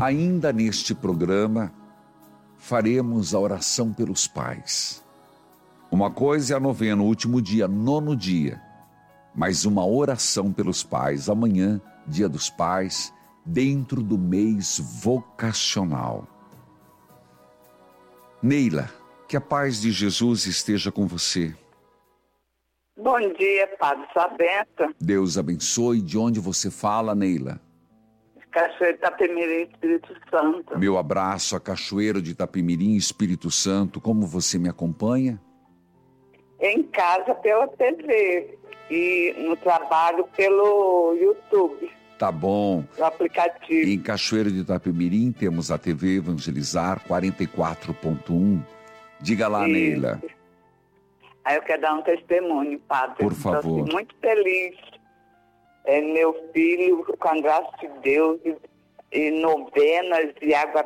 Ainda neste programa, faremos a oração pelos pais. Uma coisa é a novena, o último dia, 9º dia, mas uma oração pelos pais, amanhã, Dia dos Pais, dentro do mês vocacional. Neila, que a paz de Jesus esteja com você. Bom dia, Padre Sabeta. Deus abençoe. De onde você fala, Neila? Cachoeira de Itapemirim, Espírito Santo. Meu abraço a Cachoeira de Itapemirim, Espírito Santo. Como você me acompanha? Em casa pela TV e no trabalho pelo YouTube. Tá bom. O aplicativo. Em Cachoeira de Itapemirim temos a TV Evangelizar 44.1. Diga lá, Isso. Neila. Aí eu quero dar um testemunho, Padre. Por favor. Estou muito feliz. Meu filho, com a graça de Deus, e novenas e água